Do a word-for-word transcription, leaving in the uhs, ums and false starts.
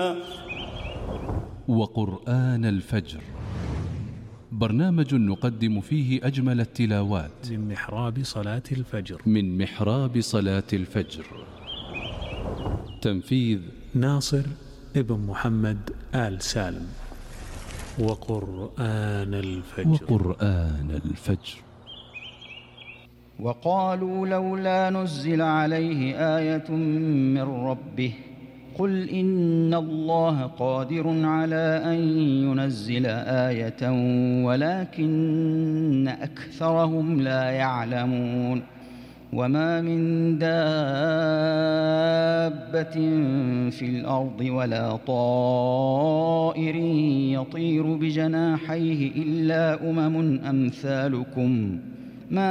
وقرآن الفجر، برنامج نقدم فيه أجمل التلاوات من محراب صلاة الفجر من محراب صلاة الفجر. تنفيذ ناصر ابن محمد آل سالم. وقرآن الفجر وقرآن الفجر. وقالوا لولا نزل عليه آية من ربه قل إن الله قادر على أن ينزل آية ولكن أكثرهم لا يعلمون. وما من دابة في الأرض ولا طائر يطير بجناحيه إلا أمم أمثالكم